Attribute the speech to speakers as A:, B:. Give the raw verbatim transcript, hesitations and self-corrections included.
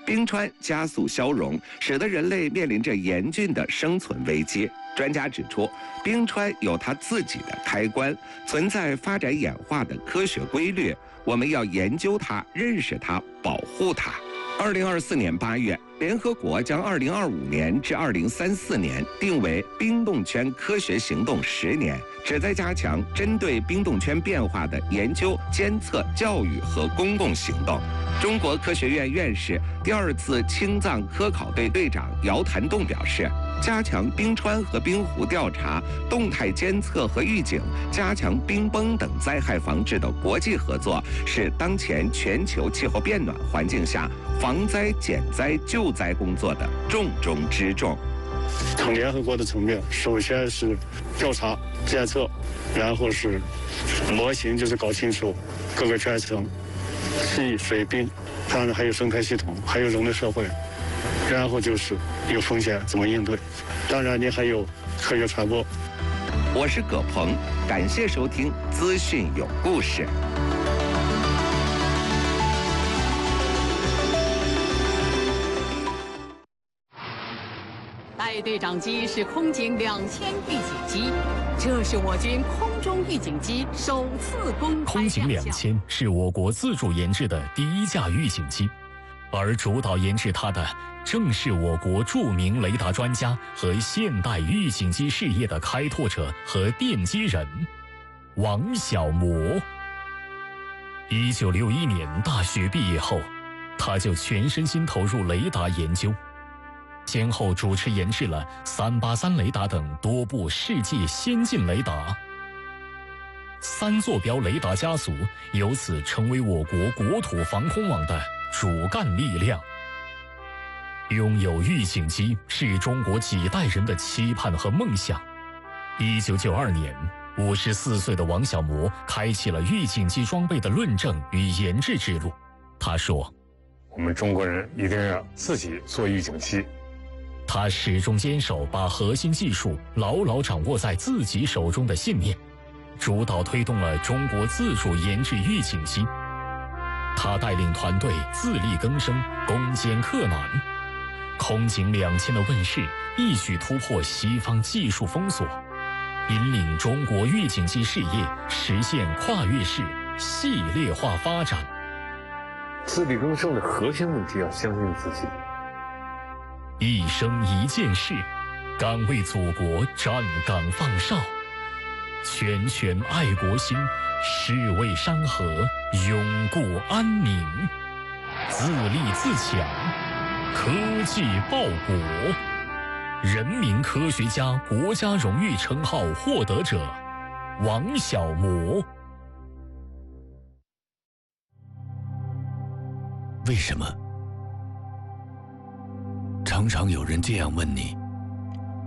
A: 冰川加速消融，使得人类面临着严峻的生存危机。专家指出，冰川有它自己的开关，存在发展演化的科学规律，我们要研究它、认识它、保护它。二零二四年八月，联合国将二零二五年至二零三四年定为冰冻圈科学行动十年，旨在加强针对冰冻圈变化的研究、监测、教育和公共行动。中国科学院院士、第二次青藏科考队队长姚谭栋表示，加强冰川和冰湖调查、动态监测和预警，加强冰崩等灾害防治的国际合作，是当前全球气候变暖环境下防灾、减灾、救灾工作的重中之重。
B: 从联合国的层面，首先是调查、监测，然后是模型，就是搞清楚各个圈层、气、水、冰，当然还有生态系统，还有人类社会，然后就是有风险怎么应对，当然你还有科学传播。
A: 我是葛鹏，感谢收听资讯有故事。
C: 带队长机是空警两千预警机，这是我军空中预警机首次公开亮相。
D: 空警两千是我国自主研制的第一架预警机，而主导研制它的正是我国著名雷达专家和现代预警机事业的开拓者和奠基人王小模。一九六一年大学毕业后，他就全身心投入雷达研究，先后主持研制了三八三雷达等多部世界先进雷达。三坐标雷达家族由此成为我国国土防空网的主干力量。拥有预警机是中国几代人的期盼和梦想。一九九二年，五十四岁的王小模开启了预警机装备的论证与研制之路。他说：“
E: 我们中国人一定要自己做预警机。”
D: 他始终坚守把核心技术牢牢掌握在自己手中的信念，主导推动了中国自主研制预警机。他带领团队自力更生，攻坚克难。空警两千的问世，一举突破西方技术封锁，引领中国预警机事业实现跨越式系列化发展。
E: 自力更生的核心问题要相信自己。
D: 一生一件事，敢为祖国站岗放哨，拳拳爱国心，誓为山河永固安宁。自立自强，科技报国。人民科学家国家荣誉称号获得者王小模。
F: 为什么？常常有人这样问你：